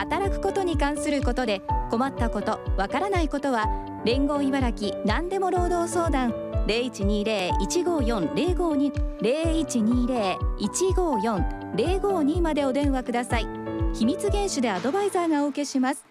働くことに関することで困ったこと、わからないことは連合茨城何でも労働相談0120-154-052 0120-154-052までお電話ください。秘密厳守でアドバイザーがお受けします。